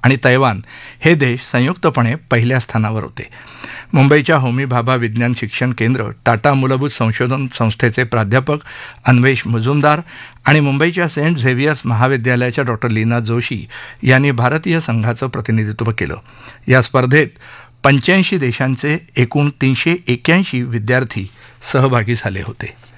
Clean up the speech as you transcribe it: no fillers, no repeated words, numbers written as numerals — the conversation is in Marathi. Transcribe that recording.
आणि तैवान हे देश संयुक्तपणे पहिल्या स्थानावर होते. मुंबईच्या होमी भाभा विज्ञान शिक्षण केंद्र, टाटा मूलभूत संशोधन संस्थेचे प्राध्यापक अन्वेष मुजुमदार आणि मुंबईच्या सेंट झेवियर्स महाविद्यालयाच्या डॉ. लीना जोशी यांनी भारतीय संघाचं प्रतिनिधित्व केलं. या स्पर्धेत 85 देशांचे एकूण 381 विद्यार्थी सहभागी झाले होते.